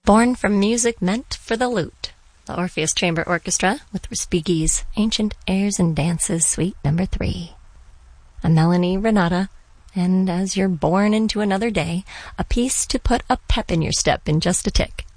Born from music meant for the lute, the Orpheus Chamber Orchestra with Respighi's Ancient Airs and Dances, Suite No. 3. I'm Melanie Renata, and as you're born into another day, a piece to put a pep in your step in just a tick.